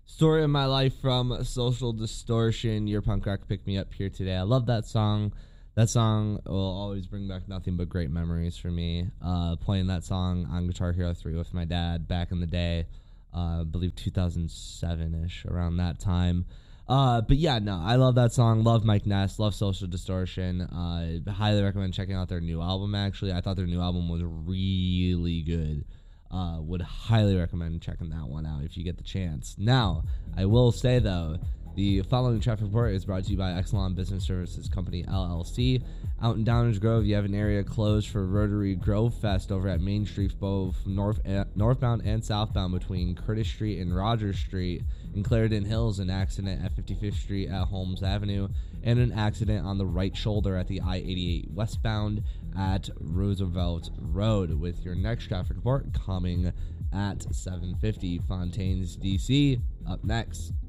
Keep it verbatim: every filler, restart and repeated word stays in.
Story of My Life from Social Distortion, your punk rock pick me up here today. I love that song. That song will always bring back nothing but great memories for me. Uh, playing that song on Guitar Hero three with my dad back in the day, uh, I believe two thousand seven-ish, around that time. Uh, but yeah, no, I love that song. Love Mike Ness. Love Social Distortion. Uh, highly recommend checking out their new album, actually. I thought their new album was really good. Uh, would highly recommend checking that one out if you get the chance. Now, I will say, though, the following traffic report is brought to you by Exelon Business Services Company, L L C. Out in Downers Grove, you have an area closed for Rotary Grove Fest over at Main Street, both north, uh, northbound and southbound between Curtis Street and Rogers Street. In Clarendon Hills, an accident at fifty-fifth Street at Holmes Avenue, and an accident on the right shoulder at the I eighty-eight westbound at Roosevelt Road. With your next traffic report coming at seven fifty. Fontaines, D C, up next.